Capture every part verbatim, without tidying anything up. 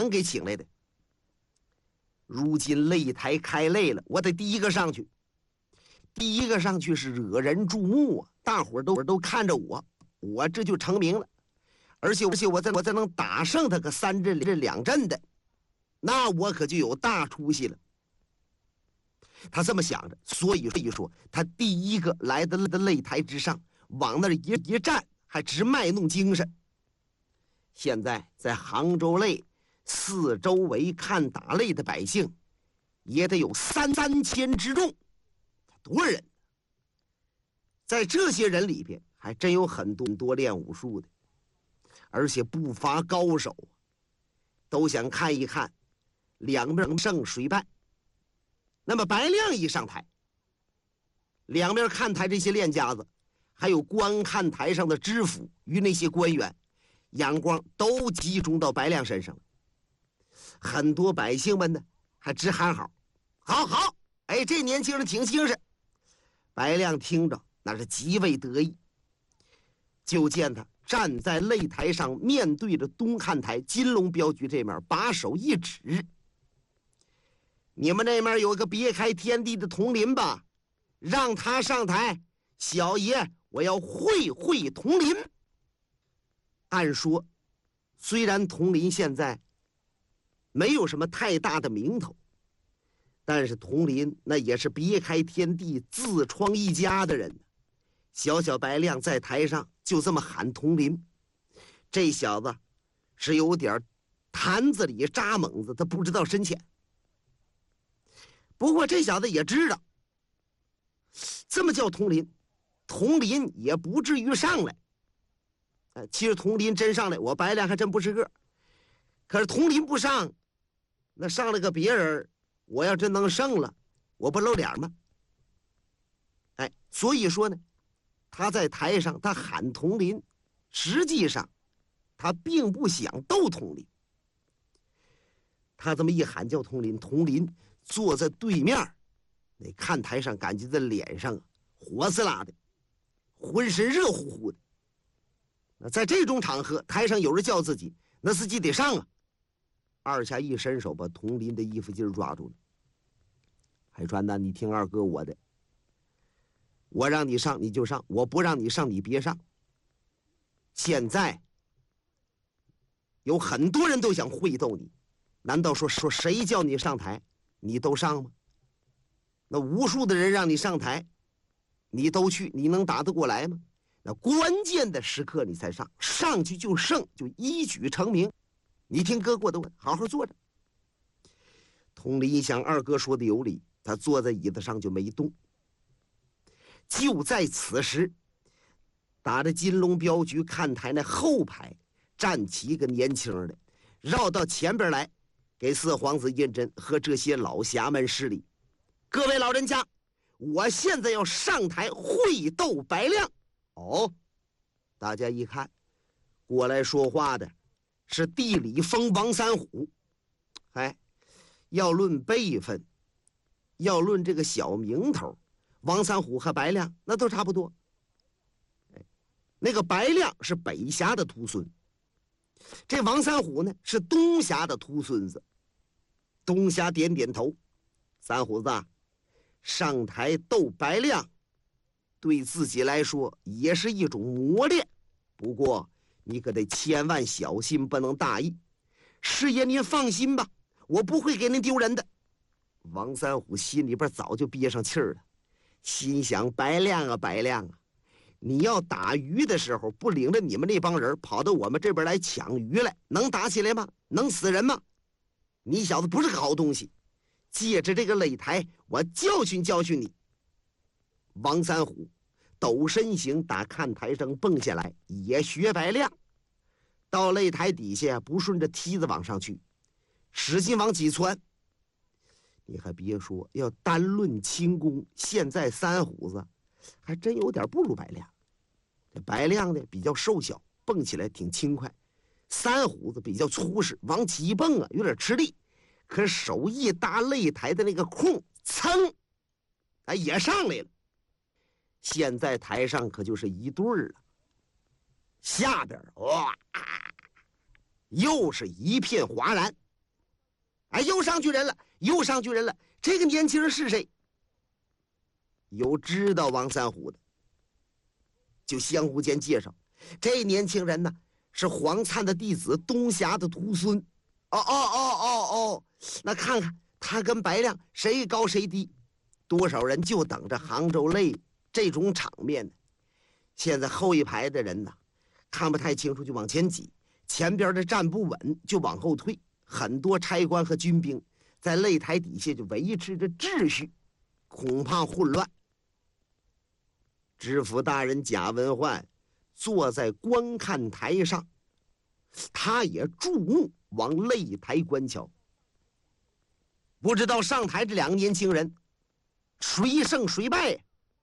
娘给请来的。如今擂台开擂了，我得第一个上去。第一个上去是惹人注目啊，大伙儿都都看着我，我这就成名了。而且而且我再我再能打胜他个三阵这两阵的，那我可就有大出息了。他这么想着，所以所以说他第一个来到的擂台之上，往那儿一一站，还直卖弄精神。现在在杭州擂四周围看打擂的百姓，也得有三三千之众。多少人？在这些人里边，还真有很多很多练武术的，而且不乏高手，都想看一看两边胜谁败。那么白亮一上台，两边看台这些练家子，还有观看台上的知府与那些官员，眼光都集中到白亮身上了。很多百姓们呢，还直喊好，好好，哎，这年轻人挺精神。白亮听着那是极为得意，就见他站在擂台上，面对着东看台金龙镖局这面，把手一指：“你们那面有个别开天地的佟林吧？让他上台，小爷我要会会佟林。”按说，虽然佟林现在没有什么太大的名头，但是佟林那也是别开天地自创一家的人。小小白亮在台上就这么喊佟林，这小子是有点坛子里扎猛子，他不知道深浅。不过这小子也知道，这么叫佟林，佟林也不至于上来。其实佟林真上来，我白亮还真不是个。可是佟林不上，那上来个别人，我要真能胜了，我不露脸吗？哎，所以说呢，他在台上他喊佟林，实际上他并不想斗佟林。他这么一喊叫佟林，佟林坐在对面，那看台上感觉在脸上火死啦的，浑身热乎乎的。那在这种场合，台上有人叫自己，那自己得上啊。二下一伸手，把佟林的衣服襟抓住了。海川呐，你听二哥我的，我让你上你就上，我不让你上你别上。现在有很多人都想会斗你，难道说说谁叫你上台，你都上吗？那无数的人让你上台，你都去，你能打得过来吗？那关键的时刻你才上，上去就胜，就一举成名。你听哥我的，好好坐着。佟林一想二哥说的有理，他坐在椅子上就没动。就在此时，打着金龙镖局看台那后排站起一个年轻人来，绕到前边来，给四皇子胤禛和这些老侠们施礼：“各位老人家，我现在要上台会斗白亮。”哦，大家一看，过来说话的是地理风王三虎。哎，要论辈分，要论这个小名头，王三虎和白亮那都差不多。哎，那个白亮是北峡的徒孙，这王三虎呢是东峡的徒孙子。东峡点点头：“三虎子，上台斗白亮，对自己来说也是一种磨练，不过你可得千万小心，不能大意。师爷您放心吧，我不会给您丢人的。”王三虎心里边早就憋上气儿了，心想：白亮啊白亮啊，你要打鱼的时候不领着你们那帮人跑到我们这边来抢鱼来，能打起来吗？能死人吗？你小子不是个好东西，借着这个擂台我教训教训你。王三虎抖身形打看台上蹦下来，也学白亮，到擂台底下不顺着梯子往上去，使劲往几窜。你还别说，要单论轻功，现在三虎子还真有点不如白亮。这白亮呢比较瘦小，蹦起来挺轻快，三虎子比较粗实，往起一蹦啊有点吃力，可手一搭擂台的那个空，噌，哎也上来了。现在台上可就是一对儿了，下边哇，又是一片哗然。 哎，又上去人了，又上去人了。这个年轻人是谁？有知道王三虎的，就相互间介绍，这年轻人呢是黄灿的弟子，东霞的徒孙。哦哦哦哦哦，那看看他跟白亮谁高谁低，多少人就等着杭州擂这种场面呢。现在后一排的人呢，看不太清楚就往前挤，前边的站不稳就往后退，很多差官和军兵在擂台底下就维持着秩序，恐怕混乱。知府大人贾文焕坐在观看台上，他也注目往擂台观瞧。不知道上台这两个年轻人谁胜谁败。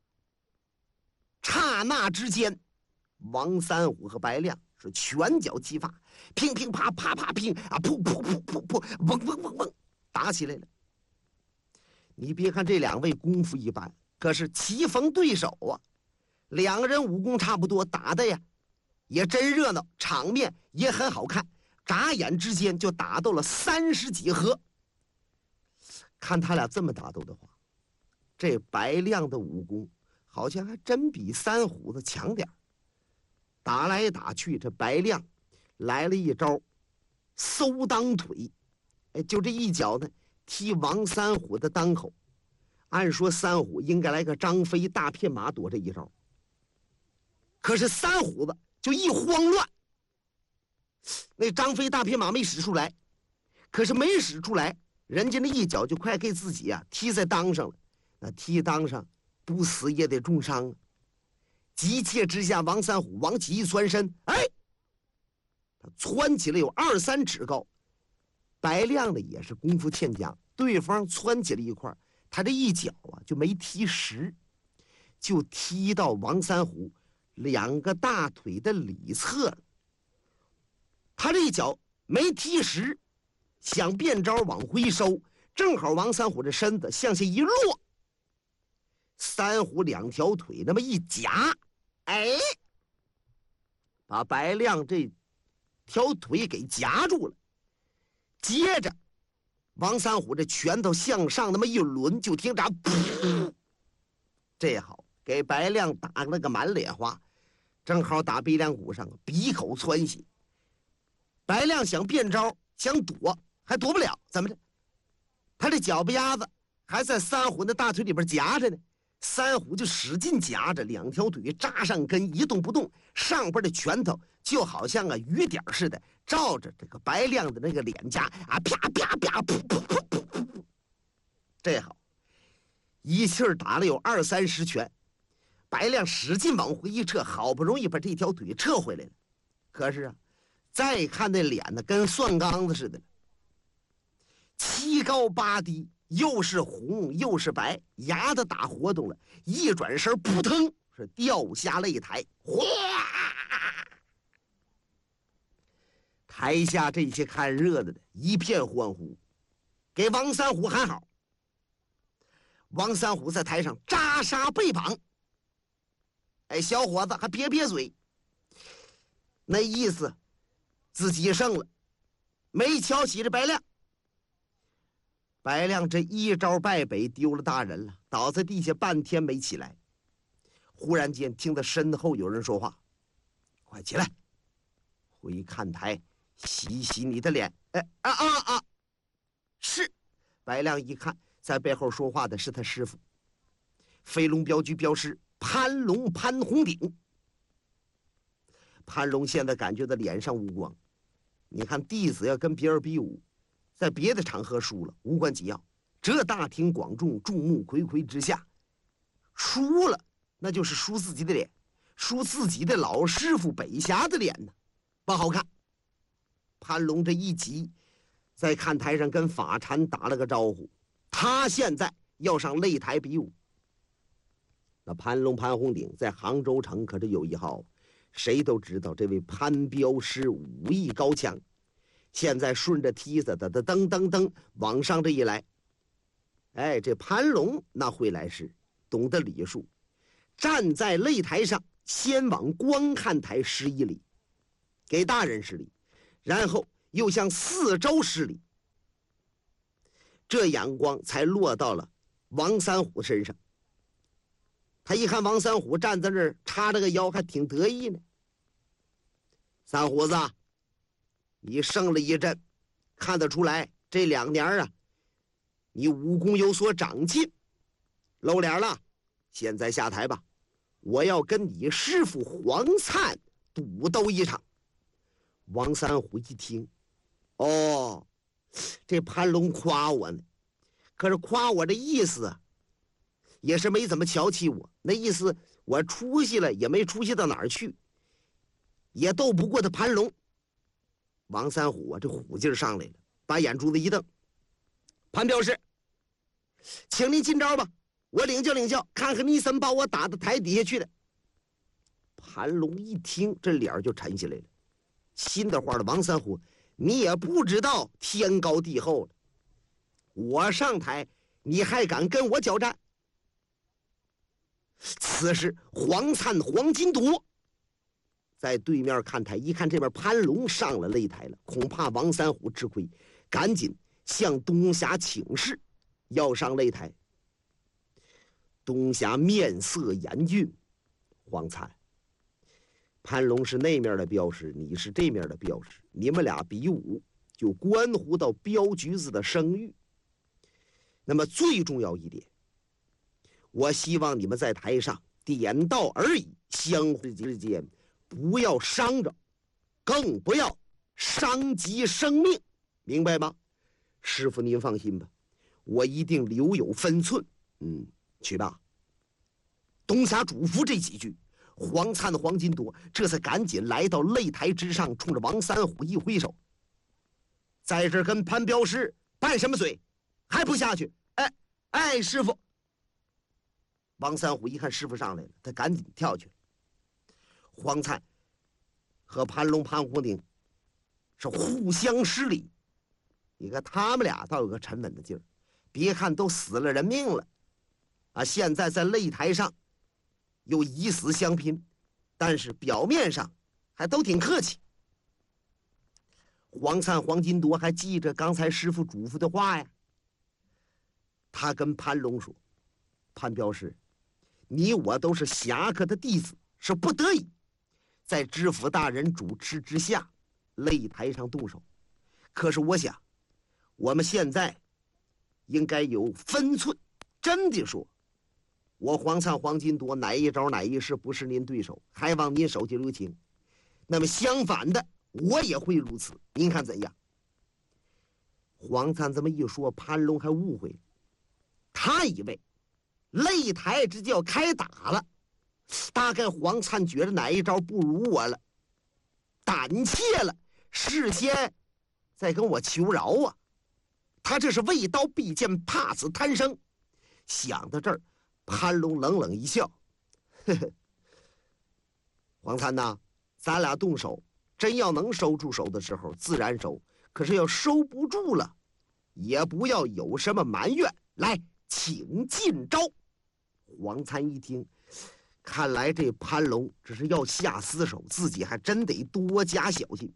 刹那之间，王三虎和白亮是拳脚齐发，乒乒啪啪啪乒啊，噗噗噗噗噗，嗡嗡嗡嗡，打起来了。你别看这两位功夫一般，可是棋逢对手啊，两个人武功差不多，打的呀也真热闹，场面也很好看。眨眼之间就打斗了三十几合。看他俩这么打斗的话，这白亮的武功好像还真比三虎子强点。打来打去，这白亮来了一招搜裆腿，哎，就这一脚呢踢王三虎的裆口。按说三虎应该来个张飞大片马躲这一招，可是三虎子就一慌乱，那张飞大片马没使出来，可是没使出来，人家那一脚就快给自己啊踢在裆上了。那踢裆上不死也得重伤啊！急切之下，王三虎往起一窜身，哎，他窜起来有二三尺高。白亮的也是功夫欠佳，对方窜起来一块，他这一脚啊就没踢实，就踢到王三虎两个大腿的里侧了。他这一脚没踢实，想变招往回收，正好王三虎的身子向下一落，三虎两条腿那么一夹，哎，把白亮这条腿给夹住了。接着王三虎这拳头向上那么一抡，就听着噗，这好给白亮打了个满脸花，正好打鼻梁骨上，鼻口窜血。白亮想变招想躲还躲不了，怎么着？他这脚巴丫子还在三虎那大腿里边夹着呢，三虎就使劲夹着，两条腿扎上根一动不动，上边的拳头就好像啊雨点似的照着这个白亮的那个脸颊啊，啪啪啪，噗噗噗噗噗噗，这好一气儿打了有二三十拳。白亮使劲往回一撤，好不容易把这条腿撤回来了，可是啊再看那脸呢，跟蒜缸子似的，七高八低，又是红又是白，牙子打活动了，一转身扑腾是掉下擂台，哗！台下这些看热闹的一片欢呼，给王三虎喊好。王三虎在台上扎杀被绑，哎，小伙子还撇撇嘴，那意思自己胜了，没瞧起这白亮。白亮这一招败北，丢了大人了，倒在地下半天没起来。忽然间听到身后有人说话：“快起来，回看台洗洗你的脸。”哎啊啊啊！是。白亮一看，在背后说话的是他师傅，飞龙镖局镖师潘龙潘红顶。潘龙现在感觉到脸上无光，你看弟子要跟别人比武，在别的场合输了无关紧要，这大庭广众众目睽睽之下输了，那就是输自己的脸，输自己的老师傅北峡的脸呢，不好看。潘龙这一急，在看台上跟法禅打了个招呼，他现在要上擂台比武。那潘龙潘红顶在杭州城可是有一号，谁都知道这位潘镖师武艺高强，现在顺着梯子的噔噔噔往上这一来，哎，这潘龙那会来事，懂得礼数，站在擂台上先往观看台施一礼，给大人施礼，然后又向四周施礼。 这眼光才落到了王三虎身上。他一看王三虎站在那儿叉着个腰，还挺得意呢。三虎子，你胜了一阵，看得出来这两年啊，你武功有所长进，露脸了。现在下台吧，我要跟你师傅黄灿赌斗一场。王三虎一听，哦，这潘龙夸我呢，可是夸我的意思啊，也是没怎么瞧起我，那意思我出息了也没出息到哪儿去，也斗不过他潘龙。王三虎啊，这虎劲儿上来了，把眼珠子一瞪：“潘镖师，请您进招吧，我领教领教，看看你怎么把我打到台底下去的。”潘龙一听，这脸就沉下来了，心的话了：“王三虎，你也不知道天高地厚了，我上台，你还敢跟我交战？”此时，黄灿、黄金铎在对面看台，一看这边潘龙上了擂台了，恐怕王三虎吃亏，赶紧向东霞请示，要上擂台。东霞面色严峻：“黄灿，潘龙是那面的镖师，你是这面的镖师，你们俩比武，就关乎到镖局子的声誉。那么最重要一点，我希望你们在台上点到而已，相互之间不要伤着，更不要伤及生命，明白吗？师傅您放心吧，我一定留有分寸。嗯，去吧。”东霞嘱咐这几句，黄灿的黄金铎这才赶紧来到擂台之上，冲着王三虎一挥手：“在这跟潘镖师拌什么嘴？还不下去？哎哎，师傅！”王三虎一看师傅上来了，他赶紧跳去了。黄灿和潘龙、潘红顶是互相施礼，你看他们俩倒有个沉稳的劲儿，别看都死了人命了啊，现在在擂台上又以死相拼，但是表面上还都挺客气。黄灿、黄金铎还记着刚才师傅嘱咐的话呀，他跟潘龙说：“潘镖师，你我都是侠客的弟子，是不得已在知府大人主持之下擂台上动手，可是我想我们现在应该有分寸。真的说，我黄灿、黄金铎哪一招哪一式不是您对手，还望您手下留情。那么相反的，我也会如此，您看怎样？”黄灿这么一说，潘龙还误会了，他以为擂台这就要开打了，大概黄灿觉得哪一招不如我了，胆怯了，事先在跟我求饶啊！他这是畏刀必剑，怕死贪生。想到这儿，潘龙冷冷一笑：“呵呵，黄灿呐，咱俩动手，真要能收住手的时候自然收，可是要收不住了，也不要有什么埋怨。来，请进招。”黄灿一听，看来这潘龙只是要下死手，自己还真得多加小心。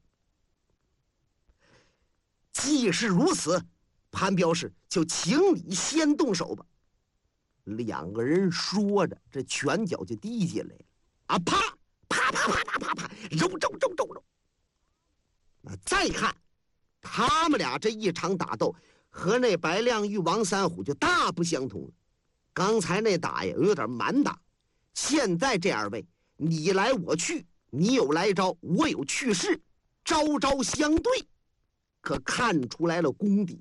既是如此，潘镖师就请你先动手吧。两个人说着，这拳脚就递进来了，啊，啪啪啪啪啪啪啪，揉揉揉揉揉。那再看他们俩这一场打斗，和那白亮玉、王三虎就大不相同了。刚才那打呀有点蛮打，现在这二位你来我去，你有来招，我有去势，招招相对，可看出来了功底。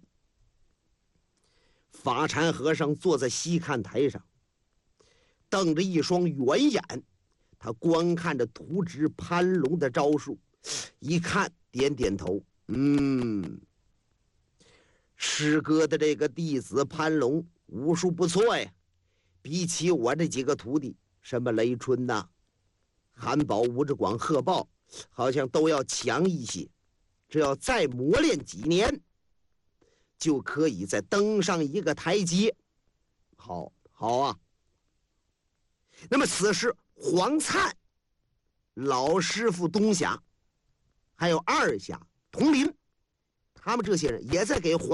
法禅和尚坐在西看台上，瞪着一双圆眼，他观看着图纸潘龙的招数，一看点点头，嗯，师哥的这个弟子潘龙武术不错呀，比起我这几个徒弟，什么雷春呐、韩宝、吴志广、贺豹，好像都要强一些。只要再磨练几年，就可以再登上一个台阶。好，好啊。那么此时，黄灿、老师傅东霞，还有二侠佟林，他们这些人也在给黄